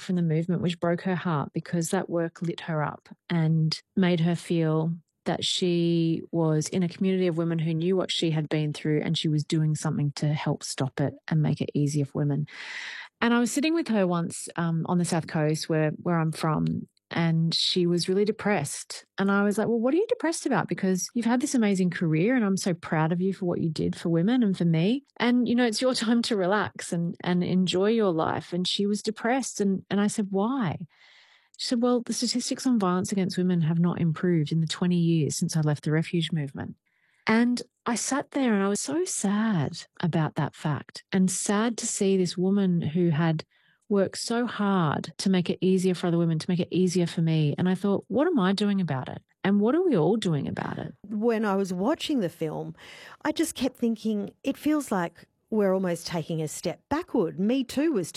from the movement, which broke her heart because that work lit her up and made her feel that she was in a community of women who knew what she had been through, and she was doing something to help stop it and make it easier for women. And I was sitting with her once on the South Coast where I'm from, and she was really depressed. And I was like, well, what are you depressed about? Because you've had this amazing career and I'm so proud of you for what you did for women and for me. And, it's your time to relax and enjoy your life. And she was depressed. And I said, why? She said, well, the statistics on violence against women have not improved in the 20 years since I left the refuge movement. And I sat there and I was so sad about that fact, and sad to see this woman who had worked so hard to make it easier for other women, to make it easier for me. And I thought, what am I doing about it? And what are we all doing about it? When I was watching the film, I just kept thinking, it feels like we're almost taking a step backward. Me Too was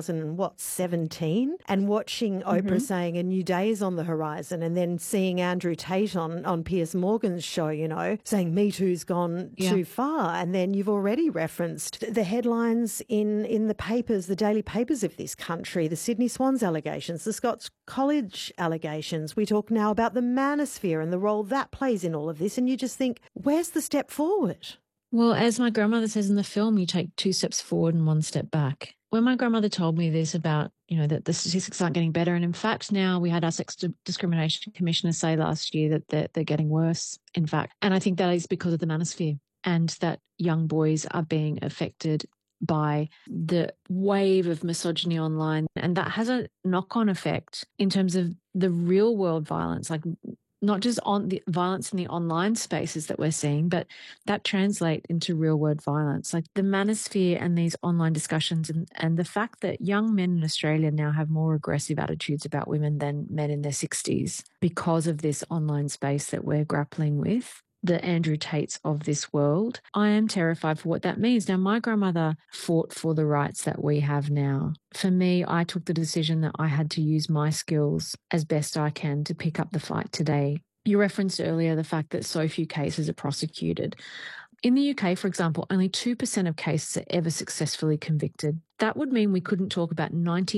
2017, and watching Oprah saying a new day is on the horizon, and then seeing Andrew Tate on Piers Morgan's show, saying Me Too's gone too far. And then you've already referenced the headlines in the papers, the daily papers of this country, the Sydney Swans allegations, the Scots College allegations. We talk now about the manosphere and the role that plays in all of this, and you just think, where's the step forward? Well, as my grandmother says in the film, you take 2 steps forward and 1 step back. When my grandmother told me this about, that the statistics aren't getting better, and in fact now we had our Sex Discrimination Commissioner say last year that they're getting worse, in fact. And I think that is because of the manosphere, and that young boys are being affected by the wave of misogyny online. And that has a knock-on effect in terms of the real world violence, like not just on the violence in the online spaces that we're seeing, but that translate into real world violence. Like the manosphere and these online discussions, and the fact that young men in Australia now have more aggressive attitudes about women than men in their 60s because of this online space that we're grappling with, the Andrew Tates of this world. I am terrified for what that means. Now, my grandmother fought for the rights that we have now. For me, I took the decision that I had to use my skills as best I can to pick up the fight today. You referenced earlier the fact that so few cases are prosecuted. In the UK, for example, only 2% of cases are ever successfully convicted. That would mean we couldn't talk about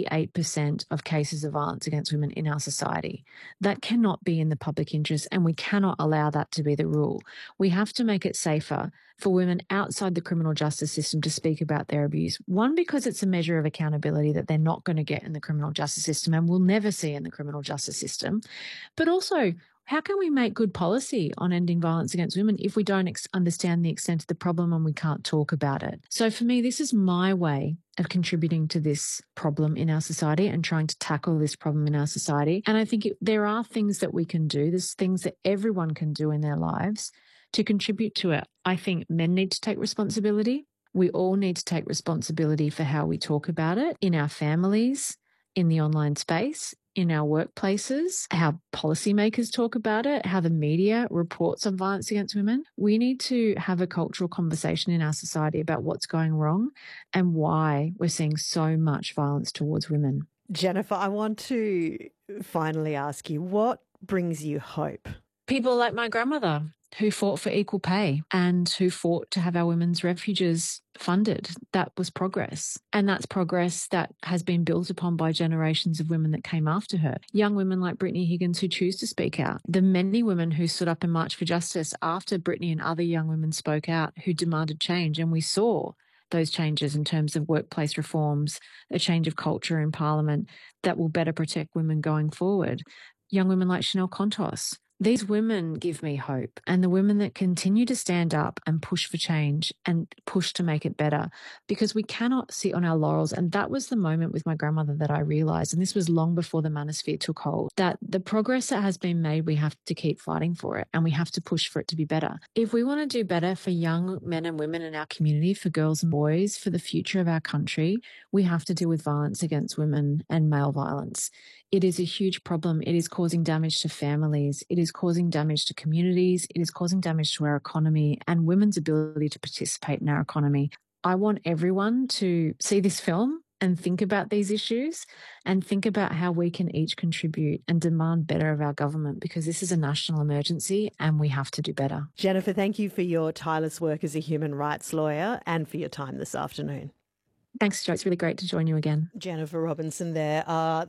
98% of cases of violence against women in our society. That cannot be in the public interest, and we cannot allow that to be the rule. We have to make it safer for women outside the criminal justice system to speak about their abuse. One, because it's a measure of accountability that they're not going to get in the criminal justice system and will never see in the criminal justice system. But also, how can we make good policy on ending violence against women if we don't understand the extent of the problem and we can't talk about it? So for me, this is my way of contributing to this problem in our society and trying to tackle this problem in our society. And I think there are things that we can do. There's things that everyone can do in their lives to contribute to it. I think men need to take responsibility. We all need to take responsibility for how we talk about it in our families, in the online space, in our workplaces, how policymakers talk about it, how the media reports on violence against women. We need to have a cultural conversation in our society about what's going wrong and why we're seeing so much violence towards women. Jennifer, I want to finally ask you, what brings you hope? People like my grandmother, who fought for equal pay and who fought to have our women's refuges funded. That was progress. And that's progress that has been built upon by generations of women that came after her. Young women like Brittany Higgins who choose to speak out. The many women who stood up and marched for justice after Brittany and other young women spoke out who demanded change. And we saw those changes in terms of workplace reforms, a change of culture in Parliament that will better protect women going forward. Young women like Chanel Contos. These women give me hope, and the women that continue to stand up and push for change and push to make it better, because we cannot sit on our laurels. And that was the moment with my grandmother that I realised, and this was long before the manosphere took hold, that the progress that has been made, we have to keep fighting for it and we have to push for it to be better. If we want to do better for young men and women in our community, for girls and boys, for the future of our country, we have to deal with violence against women and male violence. It is a huge problem. It is causing damage to families. It is causing damage to communities. It is causing damage to our economy and women's ability to participate in our economy. I want everyone to see this film and think about these issues and think about how we can each contribute and demand better of our government, because this is a national emergency and we have to do better. Jennifer, thank you for your tireless work as a human rights lawyer and for your time this afternoon. Thanks, Jo. It's really great to join you again. Jennifer Robinson there.